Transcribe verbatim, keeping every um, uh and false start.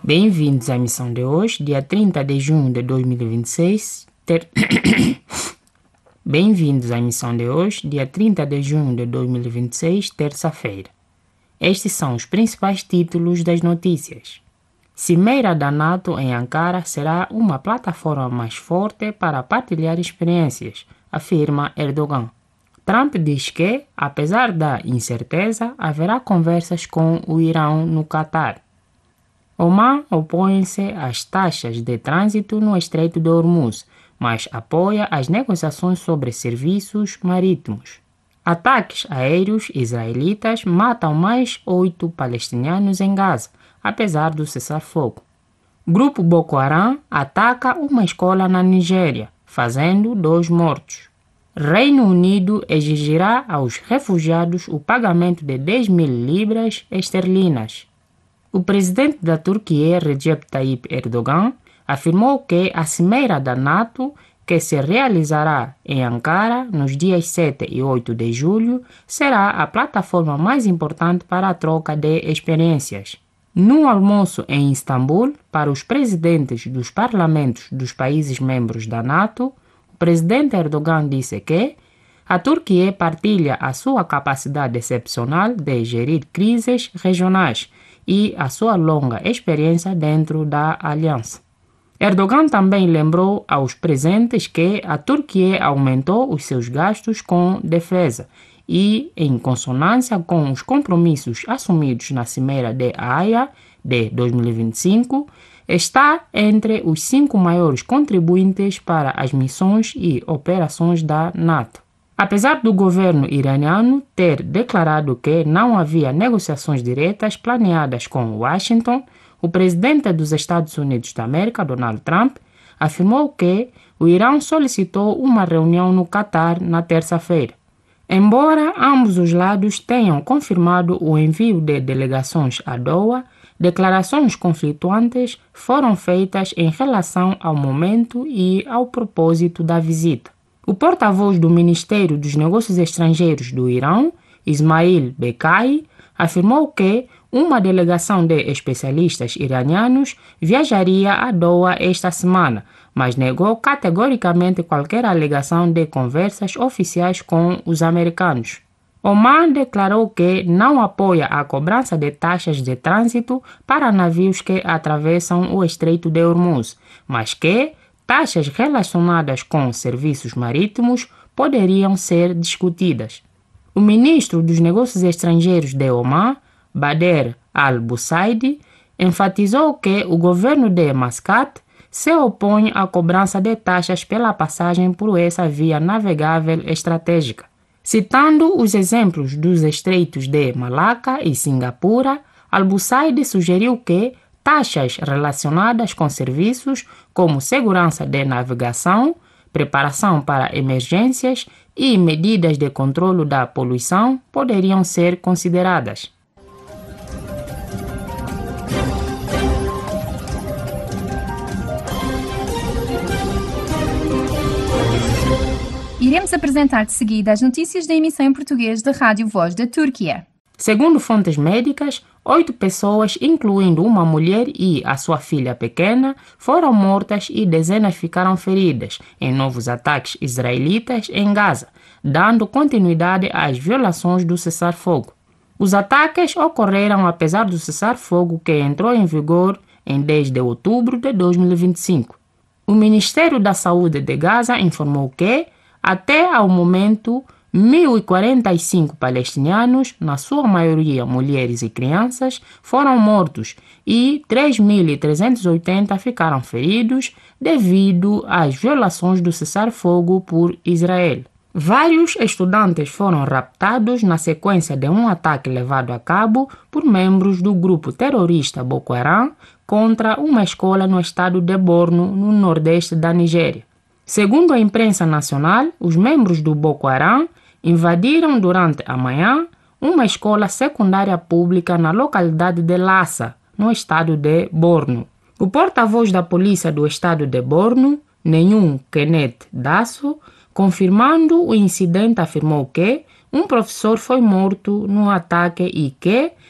Bem-vindos à missão de hoje, dia trinta de junho de dois mil e vinte e seis. Ter... Bem-vindos à missão de hoje, dia trinta de junho de dois mil e vinte e seis, terça-feira. Estes são os principais títulos das notícias. Cimeira da NATO em Ankara será uma plataforma mais forte para partilhar experiências, afirma Erdogan. Trump diz que, apesar da incerteza, haverá conversas com o Irão no Catar. Oman opõe-se às taxas de trânsito no Estreito de Hormuz, mas apoia as negociações sobre serviços marítimos. Ataques aéreos israelitas matam mais oito palestinianos em Gaza, apesar do cessar-fogo. Grupo Boko Haram ataca uma escola na Nigéria, fazendo dois mortos. Reino Unido exigirá aos refugiados o pagamento de dez mil libras esterlinas. O presidente da Turquia, Recep Tayyip Erdogan, afirmou que a cimeira da NATO, que se realizará em Ankara nos dias sete e oito de julho, será a plataforma mais importante para a troca de experiências. Num almoço em Istambul, para os presidentes dos parlamentos dos países membros da NATO, o presidente Erdogan disse que a Turquia partilha a sua capacidade excepcional de gerir crises regionais e a sua longa experiência dentro da aliança. Erdogan também lembrou aos presentes que a Turquia aumentou os seus gastos com defesa e, em consonância com os compromissos assumidos na Cimeira de Haia de dois mil e vinte e cinco, está entre os cinco maiores contribuintes para as missões e operações da NATO. Apesar do governo iraniano ter declarado que não havia negociações diretas planeadas com Washington, o presidente dos Estados Unidos da América, Donald Trump, afirmou que o Irão solicitou uma reunião no Catar na terça-feira. Embora ambos os lados tenham confirmado o envio de delegações a Doha, declarações conflituantes foram feitas em relação ao momento e ao propósito da visita. O porta-voz do Ministério dos Negócios Estrangeiros do Irão, Ismail Bekai, afirmou que uma delegação de especialistas iranianos viajaria a Doha esta semana, mas negou categoricamente qualquer alegação de conversas oficiais com os americanos. Oman declarou que não apoia a cobrança de taxas de trânsito para navios que atravessam o Estreito de Hormuz, mas que taxas relacionadas com serviços marítimos poderiam ser discutidas. O ministro dos Negócios Estrangeiros de Oman, Bader al-Busaidi, enfatizou que o governo de Mascate se opõe à cobrança de taxas pela passagem por essa via navegável estratégica. Citando os exemplos dos estreitos de Malaca e Singapura, al-Busaidi sugeriu que taxas relacionadas com serviços como segurança de navegação, preparação para emergências e medidas de controlo da poluição poderiam ser consideradas. Iremos apresentar de seguida as notícias da emissão em português da Rádio Voz da Turquia. Segundo fontes médicas, oito pessoas, incluindo uma mulher e a sua filha pequena, foram mortas e dezenas ficaram feridas em novos ataques israelitas em Gaza, dando continuidade às violações do cessar-fogo. Os ataques ocorreram apesar do cessar-fogo que entrou em vigor em dez de outubro de dois mil e vinte e cinco. O Ministério da Saúde de Gaza informou que, até ao momento, mil e quarenta e cinco palestinianos, na sua maioria mulheres e crianças, foram mortos e três mil trezentos e oitenta ficaram feridos devido às violações do cessar-fogo por Israel. Vários estudantes foram raptados na sequência de um ataque levado a cabo por membros do grupo terrorista Boko Haram contra uma escola no estado de Borno, no nordeste da Nigéria. Segundo a imprensa nacional, os membros do Boko Haram invadiram durante a manhã uma escola secundária pública na localidade de Lassa, no estado de Borno. O porta-voz da polícia do estado de Borno, Nenhum Kenneth Dasso, confirmando o incidente, afirmou que um professor foi morto no ataque e que